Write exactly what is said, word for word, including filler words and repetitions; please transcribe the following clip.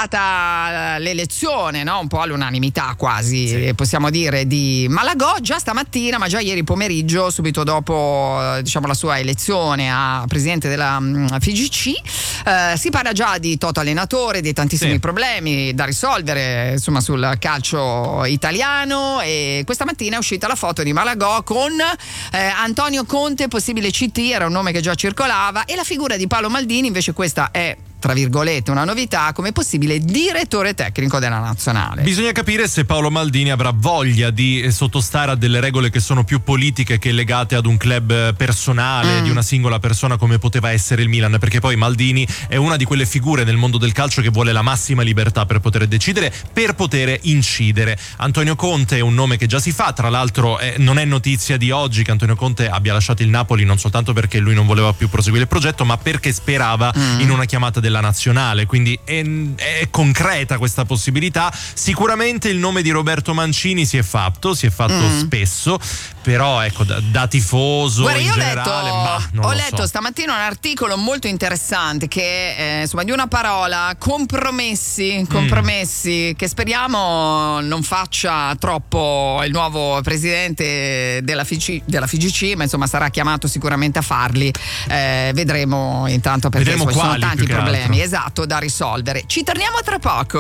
stata l'elezione, no? Un po' all'unanimità quasi, sì. possiamo dire, di Malagò già stamattina, ma già ieri pomeriggio, subito dopo diciamo la sua elezione a presidente della um, F I G C, eh, si parla già di Toto allenatore, di tantissimi sì. problemi da risolvere insomma sul calcio italiano, e questa mattina è uscita la foto di Malagò con eh, Antonio Conte, possibile C T, era un nome che già circolava, e la figura di Paolo Maldini, invece questa è tra virgolette una novità, come possibile direttore tecnico della nazionale. Bisogna capire se Paolo Maldini avrà voglia di sottostare a delle regole che sono più politiche che legate ad un club personale mm. di una singola persona come poteva essere il Milan, perché poi Maldini è una di quelle figure nel mondo del calcio che vuole la massima libertà per poter decidere, per poter incidere. Antonio Conte è un nome che già si fa, tra l'altro eh, non è notizia di oggi che Antonio Conte abbia lasciato il Napoli, non soltanto perché lui non voleva più proseguire il progetto, ma perché sperava mm. in una chiamata della nazionale, quindi è, è concreta questa possibilità. Sicuramente il nome di Roberto Mancini si è fatto, si è fatto mm. spesso, però ecco da, da tifoso Guarda, in io generale, ho letto, ma non ho lo letto so. stamattina un articolo molto interessante che eh, insomma di una parola, compromessi, compromessi mm. che speriamo non faccia troppo il nuovo presidente della F I G, della F I G C, ma insomma sarà chiamato sicuramente a farli, eh, vedremo intanto, perché vedremo insomma, ci sono quali, tanti problemi altro. esatto da risolvere. Ci torniamo tra poco.